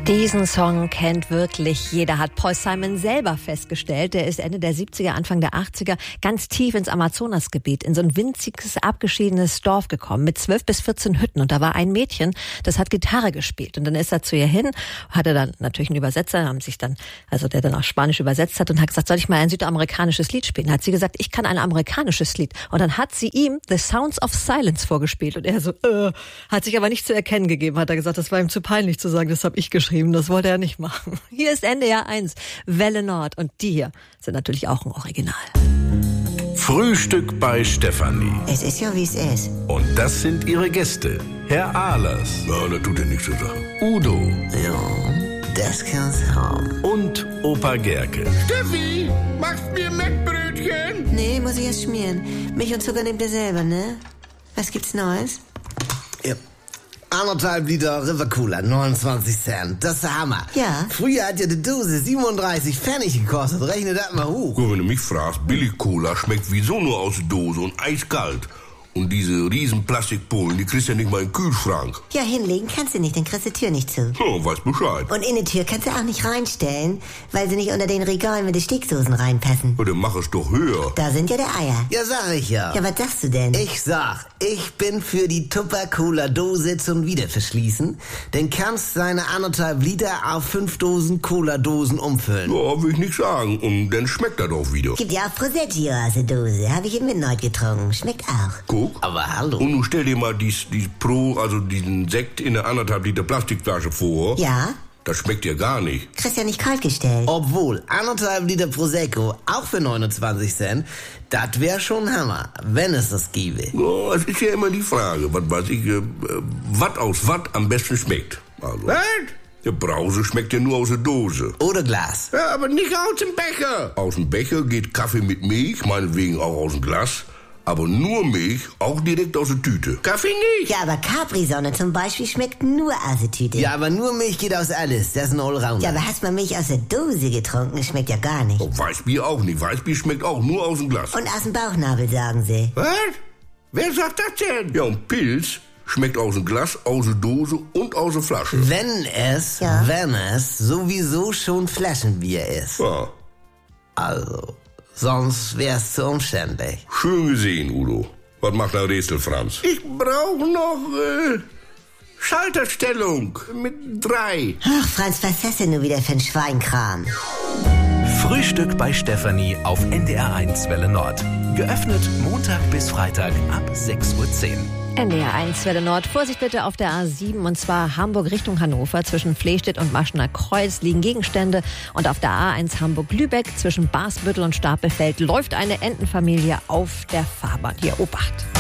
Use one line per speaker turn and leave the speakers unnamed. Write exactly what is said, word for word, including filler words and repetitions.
Diesen Song kennt wirklich jeder, hat Paul Simon selber festgestellt. Der ist Ende der siebziger, Anfang der achtziger ganz tief ins Amazonasgebiet, in so ein winziges, abgeschiedenes Dorf gekommen mit zwölf bis vierzehn Hütten. Und da war ein Mädchen, das hat Gitarre gespielt. Und dann ist er zu ihr hin, hatte dann natürlich einen Übersetzer, haben sich dann, also der dann auch Spanisch übersetzt hat und hat gesagt, soll ich mal ein südamerikanisches Lied spielen? Da hat sie gesagt, ich kann ein amerikanisches Lied. Und dann hat sie ihm The Sounds of Silence vorgespielt. Und er so, äh, hat sich aber nicht zu erkennen gegeben, hat er gesagt, das war ihm zu peinlich zu sagen, das habe ich geschrieben. Das wollte er nicht machen. Hier ist N D R eins, Welle Nord. Und die hier sind natürlich auch ein Original.
Frühstück bei Stefanie.
Es ist ja, wie es ist.
Und das sind ihre Gäste. Herr Ahlers.
Ja, das tut ja nichts zur Sache.
Udo.
Ja, das kann's haben.
Und Opa Gerke.
Steffi, machst mir Mettbrötchen?
Nee, muss ich erst schmieren. Milch und Zucker nehmt ihr selber, ne? Was gibt's Neues?
Ja. Anderthalb Liter River Cola, neunundzwanzig Cent. Das ist der Hammer.
Ja.
Früher hat ja die Dose siebenunddreißig Pfennig gekostet. Rechne das mal hoch.
Guck, wenn du mich fragst, Billig-Cola schmeckt wieso nur aus der Dose und eiskalt. Und diese riesen Plastikpullen, die kriegst du ja nicht mal in den Kühlschrank.
Ja, hinlegen kannst du nicht, dann kriegst du die Tür nicht zu.
Oh, weiß Bescheid.
Und in die Tür kannst du auch nicht reinstellen, weil sie nicht unter den Regalen mit den Steaksoßen reinpassen.
Ja, dann mach es doch höher.
Da sind ja die Eier.
Ja, sag ich ja.
Ja, was sagst du denn?
Ich sag, ich bin für die Tupper-Cola-Dose zum Wiederverschließen. Denn kannst deine anderthalb Liter auf fünf Dosen Cola-Dosen umfüllen.
Ja, will ich nicht sagen. Und dann schmeckt das auch wieder.
Gibt ja auch Prosecco aus der Dose. Habe ich im Midnight getrunken. Schmeckt auch.
Guck.
Aber hallo.
Und nun stell dir mal dies, dies Pro, also diesen Sekt in der anderthalb Liter Plastikflasche vor.
Ja?
Das schmeckt ja gar nicht.
Kriegst ja nicht kalt gestellt.
Obwohl, anderthalb Liter Prosecco, auch für neunundzwanzig Cent, das wäre schon Hammer, wenn es das gäbe.
Ja, es ist ja immer die Frage, was weiß ich, äh, was aus was am besten schmeckt. Also, was? Der Brause schmeckt ja nur aus der Dose.
Oder Glas.
Ja, aber nicht aus dem Becher. Aus dem Becher geht Kaffee mit Milch, meinetwegen auch aus dem Glas. Aber nur Milch, auch direkt aus der Tüte. Kaffee nicht.
Ja, aber Capri-Sonne zum Beispiel schmeckt nur aus der Tüte.
Ja, aber nur Milch geht aus alles. Das ist ein Allrounder.
Ja, aber hast mal Milch aus der Dose getrunken? Schmeckt ja gar nicht.
Oh, Weißbier auch nicht. Weißbier schmeckt auch nur aus dem Glas.
Und aus dem Bauchnabel, sagen sie.
Was? Wer sagt das denn? Ja, und Pilz schmeckt aus dem Glas, aus der Dose und aus der Flasche.
Wenn es,
Ja.
wenn es sowieso schon Flaschenbier ist.
Ja,
Also, sonst wär's zu umständlich.
schön gesehen, Udo. Was macht der Rätsel, Franz? Ich brauche noch, äh, Schalterstellung mit drei.
Ach, Franz, was ist das denn nur wieder für ein Schweinkram?
Frühstück bei Stefanie auf N D R eins Welle Nord. Geöffnet Montag bis Freitag ab sechs Uhr zehn.
N D R eins, Welle Nord. Vorsicht bitte auf der A sieben, und zwar Hamburg Richtung Hannover. Zwischen Flehstedt und Maschener Kreuz liegen Gegenstände. Und auf der A eins Hamburg-Lübeck zwischen Basbüttel und Stapelfeld läuft eine Entenfamilie auf der Fahrbahn. Hier, Obacht.